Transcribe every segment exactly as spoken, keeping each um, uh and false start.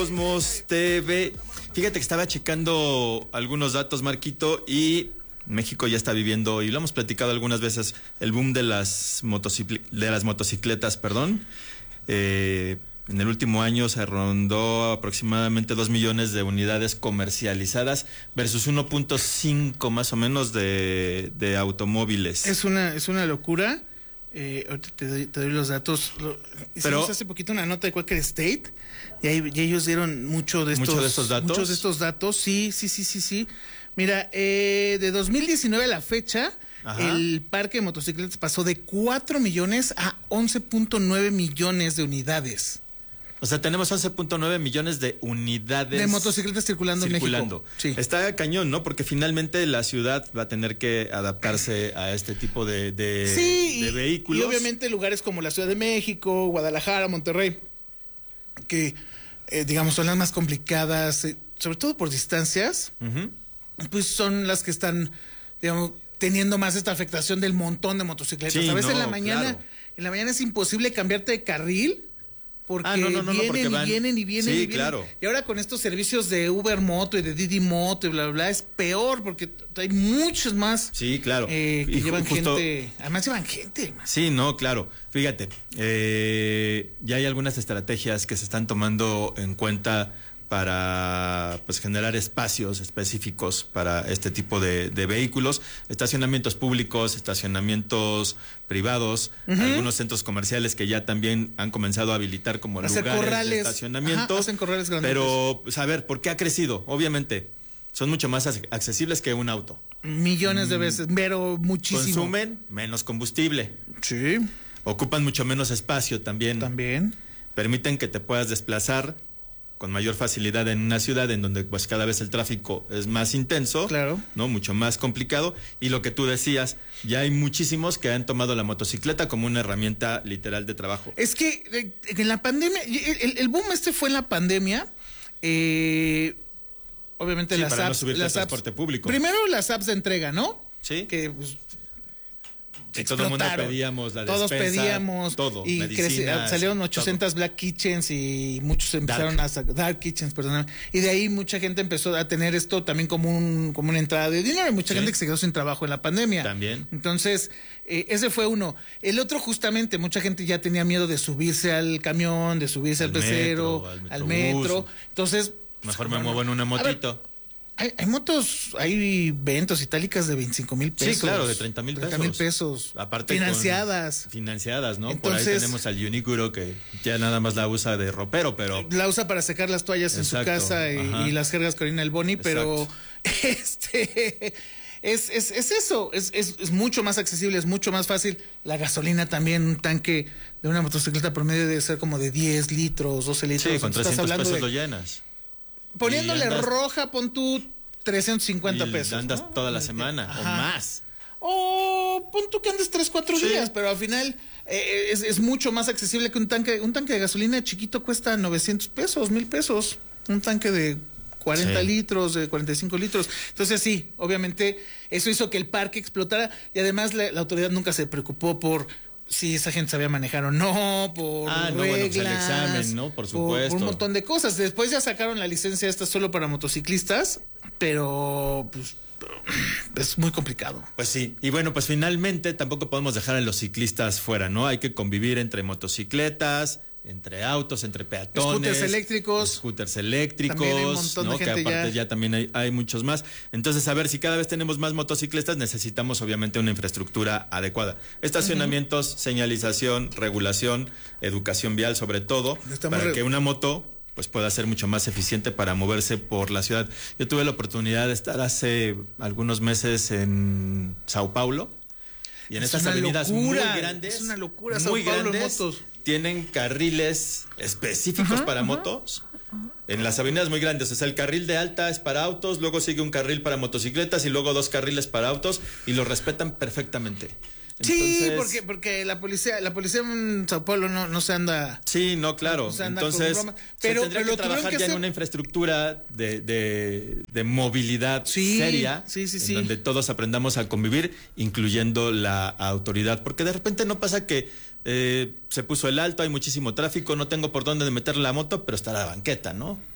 Cosmos T V. Fíjate que estaba checando algunos datos, Marquito, y México ya está viviendo, y lo hemos platicado algunas veces, el boom de las, motocicl- de las motocicletas, perdón. Eh, en el último año se rondó aproximadamente dos millones de unidades comercializadas versus uno punto cinco más o menos de, de automóviles. Es una, es una locura. Eh, ahorita te doy, te doy los datos. Lo, hicimos Pero, hace poquito una nota de Quaker State y, ahí, y ellos dieron mucho de estos, ¿mucho de estos datos? Muchos de estos datos, sí, sí, sí, sí, sí. Mira, eh, de dos mil diecinueve a la fecha, ajá, el parque de motocicletas pasó de cuatro millones a once punto nueve millones de unidades. O sea, tenemos once punto nueve millones de unidades de motocicletas circulando, circulando. en México. Sí. Está cañón, ¿no? Porque finalmente la ciudad va a tener que adaptarse a este tipo de, de, sí, de vehículos. Y obviamente lugares como la Ciudad de México, Guadalajara, Monterrey, que eh, digamos son las más complicadas, eh, sobre todo por distancias, uh-huh, pues son las que están, digamos, teniendo más esta afectación del montón de motocicletas. Sí, a veces no, en la mañana, claro. en la mañana es imposible cambiarte de carril. Porque, ah, no, no, no, vienen, no, porque y vienen y vienen sí, y vienen. Claro. Y ahora con estos servicios de Uber Moto y de Didi Moto y bla, bla, bla, es peor porque hay muchos más. Sí, claro. Eh, que y llevan justo, gente. Además llevan gente. Man. Sí, no, claro. Fíjate, eh, ya hay algunas estrategias que se están tomando en cuenta para pues generar espacios específicos para este tipo de, de vehículos, estacionamientos públicos, estacionamientos privados, uh-huh, algunos centros comerciales que ya también han comenzado a habilitar como hacer lugares corrales, de estacionamiento. Ajá, hacen corrales grandes. Pero, pues, a ver, ¿por qué ha crecido? Obviamente, son mucho más accesibles que un auto. Millones de veces, pero muchísimo. Consumen menos combustible. Sí. Ocupan mucho menos espacio también. También. Permiten que te puedas desplazar con mayor facilidad en una ciudad en donde pues cada vez el tráfico es más intenso, claro, no, mucho más complicado, y lo que tú decías, ya hay muchísimos que han tomado la motocicleta como una herramienta literal de trabajo. Es que en la pandemia, el, el boom este fue en la pandemia, eh, obviamente sí, las para apps, no subirte las al apps, transporte público. Primero las apps de entrega, ¿no? Sí. Que pues, y todo el mundo pedíamos la Todos despensa, pedíamos todo, y medicinas, salieron ochocientas todo. Black Kitchens y muchos empezaron dark. a Dark Kitchens, perdón, y de ahí mucha gente empezó a tener esto también como un como una entrada de dinero, y mucha sí. gente que se quedó sin trabajo en la pandemia. También. Entonces, eh, ese fue uno. El otro justamente, mucha gente ya tenía miedo de subirse al camión, de subirse al, al pecero, metro, al, al metro. Entonces, mejor me muevo en una motito. Hay, hay motos, hay ventos itálicas de veinticinco mil pesos. Sí, claro, de treinta mil pesos. treinta mil pesos. Aparte financiadas. Financiadas, ¿no? Entonces, por ahí tenemos al Unicuro que ya nada más la usa de ropero, pero... La usa para secar las toallas exacto, en su casa y, y las jergas Corina el Boni, pero este es, es, es eso, es, es, es mucho más accesible, es mucho más fácil. La gasolina también, un tanque de una motocicleta promedio debe ser como de diez litros, doce litros. Sí, con trescientos pesos de... lo llenas. Poniéndole andas, roja, pon tú trescientos cincuenta y pesos. Andas ¿no? toda la semana, ajá, o más. O pon tú que andes tres, cuatro sí. días, pero al final eh, es, es mucho más accesible que un tanque. Un tanque de gasolina chiquito cuesta novecientos pesos, mil pesos. Un tanque de cuarenta sí. litros, de cuarenta y cinco litros. Entonces sí, obviamente eso hizo que el parque explotara, y además la, la autoridad nunca se preocupó por si esa gente sabía manejar o no, por ah, reglas, no, bueno, pues el examen, ¿no? Por supuesto. Por, por un montón de cosas. Después ya sacaron la licencia esta solo para motociclistas, pero pues es muy complicado. Pues sí, y bueno, pues finalmente tampoco podemos dejar a los ciclistas fuera, ¿no? Hay que convivir entre motocicletas, entre autos, entre peatones, scooters eléctricos, scooters eléctricos, ¿no? Que aparte ya, ya también hay, hay muchos más. Entonces, a ver, si cada vez tenemos más motocicletas, necesitamos obviamente una infraestructura adecuada. Estacionamientos, uh-huh, señalización, regulación, educación vial, sobre todo, Estamos para re... que una moto pues pueda ser mucho más eficiente para moverse por la ciudad. Yo tuve la oportunidad de estar hace algunos meses en Sao Paulo, y en es estas avenidas locura, muy grandes, es una locura, muy Sao Paulo grandes, motos. Tienen carriles específicos uh-huh, para uh-huh, motos. En las avenidas muy grandes, o sea, el carril de alta es para autos, luego sigue un carril para motocicletas y luego dos carriles para autos, y los respetan perfectamente. Entonces, sí, porque porque la policía la policía en Sao Paulo no, no se anda. Sí, no, claro. No se anda Entonces, pero, se tendría pero que trabajar que ya hacer... en una infraestructura de, de, de movilidad sí, seria, sí, sí, en sí. donde todos aprendamos a convivir, incluyendo la autoridad, porque de repente no pasa que eh, se puso el alto, hay muchísimo tráfico, no tengo por dónde meter la moto, pero está la banqueta, ¿no?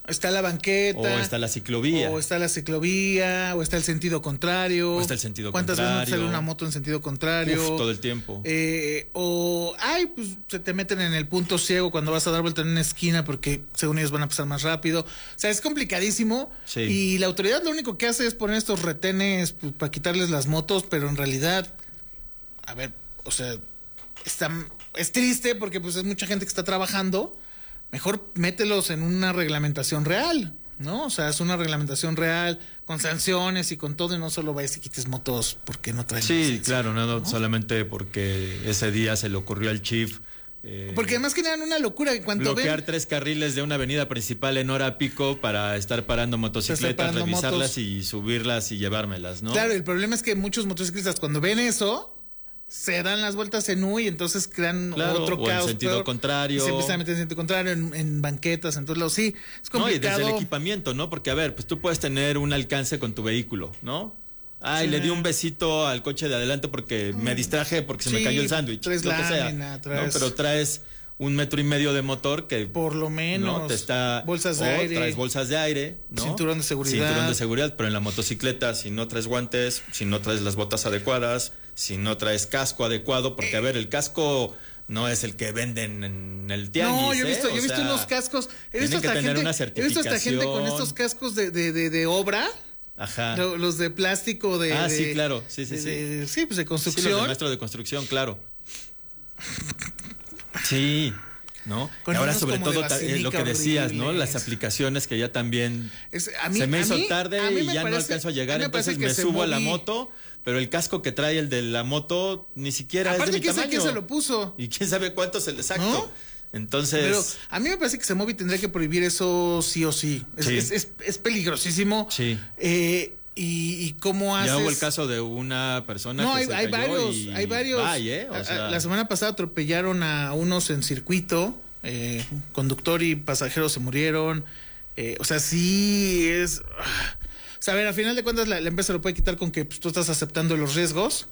Está la banqueta. O está la ciclovía. O está la ciclovía, o está el sentido contrario. O está el sentido ¿Cuántas contrario? ¿Cuántas veces sale una moto en sentido contrario? Uf, todo el tiempo. Eh, o, ay, pues se te meten en el punto ciego cuando vas a dar vuelta en una esquina porque según ellos van a pasar más rápido. O sea, es complicadísimo. Sí. Y la autoridad lo único que hace es poner estos retenes pues, para quitarles las motos, pero en realidad, a ver, o sea, está, es triste porque pues es mucha gente que está trabajando. Mejor mételos en una reglamentación real, ¿no? O sea, es una reglamentación real, con sanciones y con todo, y no solo vayas y quites motos porque no traen Sí, licencia, claro, no, no, ¿no? solamente porque ese día se le ocurrió al chief. Eh, porque además generan una locura. En cuanto bloquear ven, tres carriles de una avenida principal en hora pico para estar parando motocicletas, estar parando revisarlas motos. y subirlas y llevármelas, ¿no? Claro, el problema es que muchos motociclistas cuando ven eso se dan las vueltas en U y entonces crean Claro, otro o caos. en sentido peor, contrario. Y se empiezan a meter en sentido contrario, en, en banquetas, en todos lados. Sí, es No, y complicado. desde el equipamiento, ¿no? Porque, a ver, pues tú puedes tener un alcance con tu vehículo, ¿no? Ay, Sí. le di un besito al coche de adelante porque me distraje porque se me Sí, cayó el sándwich, traes lo que sea, lámina, ¿no? traes- Pero traes un metro y medio de motor que Por lo menos. ¿no? Te está, bolsas de o aire. traes bolsas de aire, ¿no? Cinturón de seguridad. Cinturón de seguridad, pero en la motocicleta, si no traes guantes, si no traes las botas adecuadas, si no traes casco adecuado, porque a ver, el casco no es el que venden en el tianguis. No, yo he ¿eh? visto, yo he O visto sea, unos cascos. He tienen visto, que hasta tener gente, una he visto hasta gente con certificación. estos cascos de, de, de, de obra. Ajá. lo- Los de plástico de. Ah, de- sí, claro. Sí, sí, de- sí. de- sí, pues de Sí, construcción. los de maestro de construcción, claro. Sí, ¿no? Con Y ahora esos sobre como de todo ta- eh, lo vacinica que decías, ¿no? horribles. Las aplicaciones que ya también Es- a mí- se me a hizo mí- tarde a mí y me ya no parece- alcanzo a a llegar, mí me parece entonces que me se subo a la moví- moto, pero el casco que trae el de la moto ni siquiera Aparte, es de mi ¿quién sabe tamaño. quién se lo puso? Y quién sabe cuánto es el exacto. ¿No? Entonces, Pero a mí me parece que Semovi tendría que prohibir eso sí o sí. Es, Sí. es, es- es peligrosísimo. sí. Eh, y, y cómo haces. Ya hubo el caso de una persona No, que hay, se hay cayó varios, y hay varios. bye, ¿eh? O A- a- sea, La semana pasada atropellaron a unos en circuito, eh, conductor y pasajeros se murieron. Eh, o sea, sí es. ah. O sea, a ver, al final de cuentas la, la empresa lo puede quitar con que pues, tú estás aceptando los riesgos,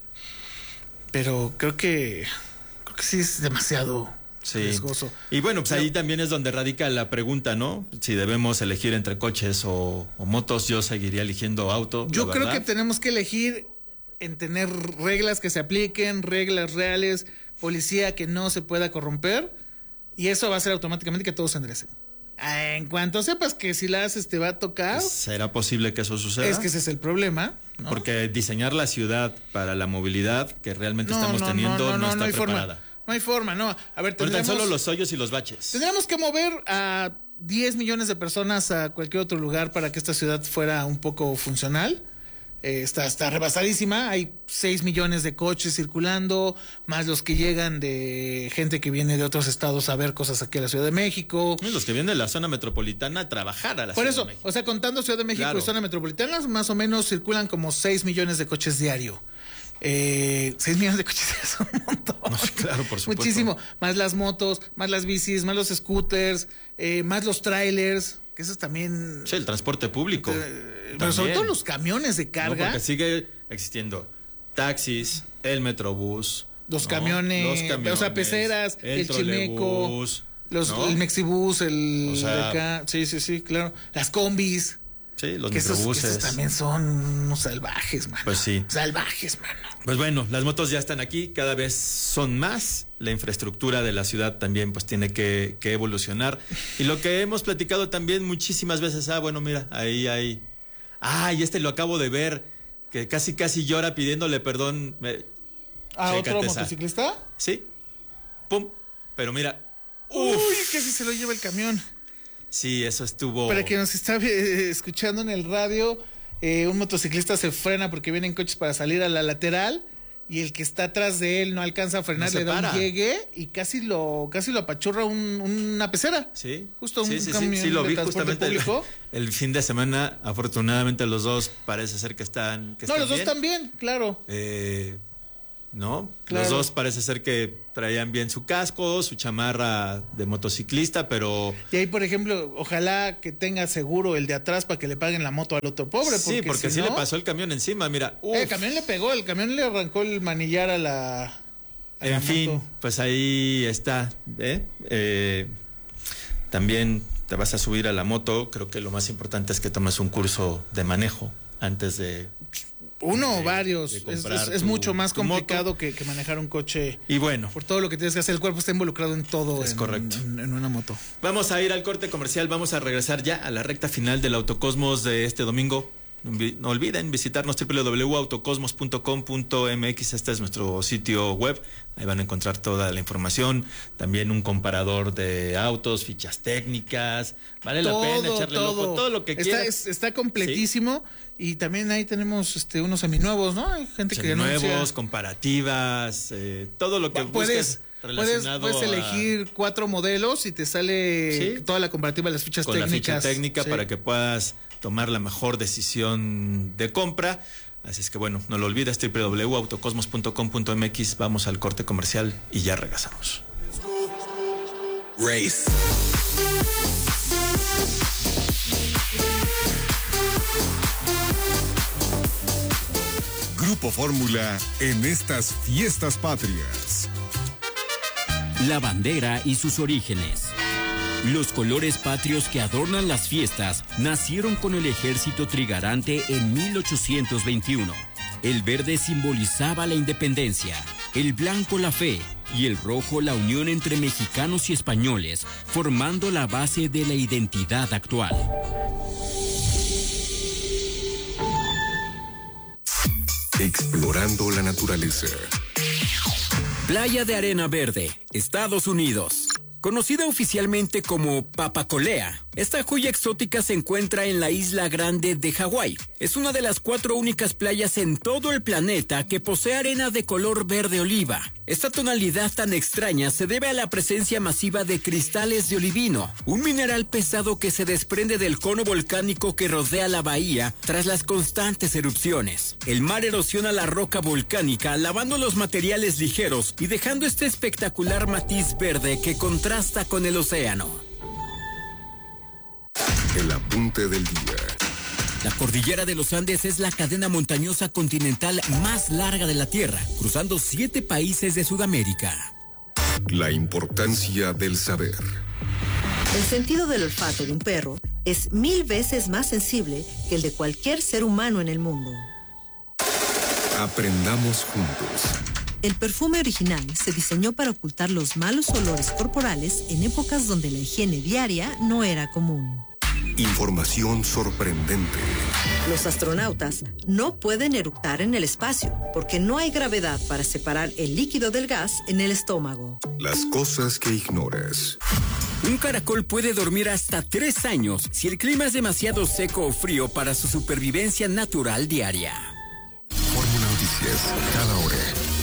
pero creo que creo que sí es demasiado sí. riesgoso. Y bueno, pues Pero- ahí también es donde radica la pregunta, ¿no? Si debemos elegir entre coches o, o motos, yo seguiría eligiendo auto. Yo la creo que verdad. tenemos que elegir en tener reglas que se apliquen, reglas reales, policía que no se pueda corromper, y eso va a hacer automáticamente que todo se enderece. En cuanto sepas que si la haces te va a tocar, ¿Será posible que eso suceda? es que ese es el problema, ¿no? Porque diseñar la ciudad para la movilidad que realmente no, estamos no, teniendo no, no, no, no, está no hay preparada. forma. No hay forma, no. A ver, Pero tan tendremos, solo los hoyos y los baches. tendríamos que mover a diez millones de personas a cualquier otro lugar para que esta ciudad fuera un poco funcional. Eh, está, está rebasadísima, hay seis millones de coches circulando, más los que llegan de gente que viene de otros estados a ver cosas aquí a la Ciudad de México. Y los que vienen de la zona metropolitana a trabajar a la Por Ciudad eso, de México. o sea, contando Ciudad de México Claro. y zona metropolitana, más o menos circulan como seis millones de coches diario. Eh, seis millones de coches es un montón. No, sí, claro, por supuesto. Muchísimo. Más las motos, más las bicis, más los scooters, eh, más los trailers, que esos también... Sí, el transporte público. Eh, pero sobre también. todo los camiones de No, carga. porque sigue existiendo taxis, el metrobús, Los, ¿no? camiones, los camiones, o sea, peceras, el, chimeco, trolebús, los, ¿no? el mexibús, el O sea, de acá, sí, sí, sí, claro, las combis, Sí, los que esos, que microbuses. esos también son unos salvajes, mano. Pues sí. Salvajes, mano. Pues bueno, las motos ya están aquí, cada vez son más. La infraestructura de la ciudad también pues tiene que, que evolucionar. Y lo que hemos platicado también muchísimas veces, ah, bueno, mira, ahí hay... Ah, y este lo acabo de ver, que casi casi llora pidiéndole perdón. Me- ¿A otro Chécate esa. motociclista? Sí, pum, pero mira, Uy, uf, casi se lo lleva el camión. sí, eso estuvo... Para quien nos está eh, escuchando en el radio, eh, un motociclista se frena porque vienen coches para salir a la lateral y el que está atrás de él no alcanza a frenar, No se le da para. un llegue y casi lo casi lo apachurra un- una pecera. Sí, Justo un sí, sí, sí, camión sí, lo de vi transporte justamente el, público. el fin de semana. Afortunadamente los dos parece ser que están, que No, están los dos bien. también, claro. Eh, ¿No? Claro. Los dos parece ser que traían bien su casco, su chamarra de motociclista, pero... Y ahí, por ejemplo, ojalá que tenga seguro el de atrás para que le paguen la moto al otro pobre. sí, porque si sí no, le pasó el camión encima, mira. uf. Eh, el camión le pegó, el camión le arrancó el manillar a la. a la En fin, moto. pues ahí está. ¿eh? Eh, también te vas a subir a la moto, creo que lo más importante es que tomes un curso de manejo antes de... Uno o varios. Es, es, es tu, mucho más complicado que, que manejar un coche. Y bueno, por todo lo que tienes que hacer, el cuerpo está involucrado en todo. Es en, correcto. En, en una moto. Vamos a ir al corte comercial, vamos a regresar ya a la recta final del Autocosmos de este domingo. No olviden visitarnos doble u doble u doble u punto autocosmos punto com punto m x. Este es nuestro sitio web. Ahí van a encontrar toda la información. También un comparador de autos, fichas técnicas. Vale todo, la pena echarle todo. loco. Todo lo que quieras. Está, está completísimo. ¿Sí? Y también ahí tenemos este, unos seminuevos, ¿no? Hay gente que nuevos, anuncia... comparativas, eh, todo lo que puedes, relacionado puedes, puedes elegir a... cuatro modelos y te sale ¿sí? toda la comparativa de las fichas con técnicas. La ficha técnica sí. para que puedas tomar la mejor decisión de compra. Así es que bueno, no lo olvides, doble u doble u doble u punto autocosmos punto com punto m x. Vamos al corte comercial y ya regresamos. Race. Grupo Fórmula en estas fiestas patrias. La bandera y sus orígenes. Los colores patrios que adornan las fiestas nacieron con el ejército trigarante en mil ochocientos veintiuno. El verde simbolizaba la independencia, el blanco la fe y el rojo la unión entre mexicanos y españoles, formando la base de la identidad actual. Explorando la naturaleza. Playa de Arena Verde, Estados Unidos. Conocida oficialmente como Papacolea, esta joya exótica se encuentra en la isla Grande de Hawái. Es una de las cuatro únicas playas en todo el planeta que posee arena de color verde oliva. Esta tonalidad tan extraña se debe a la presencia masiva de cristales de olivino, un mineral pesado que se desprende del cono volcánico que rodea la bahía tras las constantes erupciones. El mar erosiona la roca volcánica, lavando los materiales ligeros y dejando este espectacular matiz verde que contrasta con el océano. El apunte del día. La cordillera de los Andes es la cadena montañosa continental más larga de la Tierra, cruzando siete países de Sudamérica. La importancia del saber. El sentido del olfato de un perro es mil veces más sensible que el de cualquier ser humano en el mundo. Aprendamos juntos. El perfume original se diseñó para ocultar los malos olores corporales en épocas donde la higiene diaria no era común. Información sorprendente. Los astronautas no pueden eructar en el espacio porque no hay gravedad para separar el líquido del gas en el estómago. Las cosas que ignoras. Un caracol puede dormir hasta tres años si el clima es demasiado seco o frío para su supervivencia natural diaria. Fórmula Noticias, cada hora.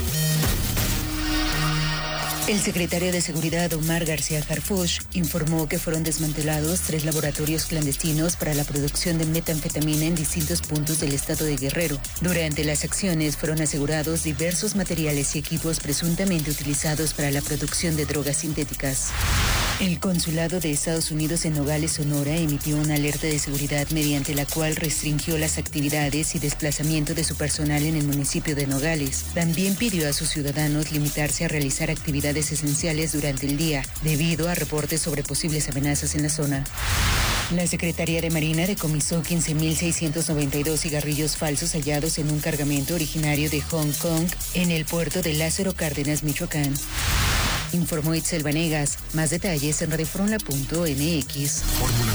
El secretario de Seguridad, Omar García Harfuch, informó que fueron desmantelados tres laboratorios clandestinos para la producción de metanfetamina en distintos puntos del estado de Guerrero. Durante las acciones fueron asegurados diversos materiales y equipos presuntamente utilizados para la producción de drogas sintéticas. El Consulado de Estados Unidos en Nogales, Sonora, emitió una alerta de seguridad mediante la cual restringió las actividades y desplazamiento de su personal en el municipio de Nogales. También pidió a sus ciudadanos limitarse a realizar actividades esenciales durante el día, debido a reportes sobre posibles amenazas en la zona. La Secretaría de Marina decomisó quince mil seiscientos noventa y dos cigarrillos falsos hallados en un cargamento originario de Hong Kong en el puerto de Lázaro Cárdenas, Michoacán. Informó Itzel Vanegas. Más detalles en radioformula punto m x.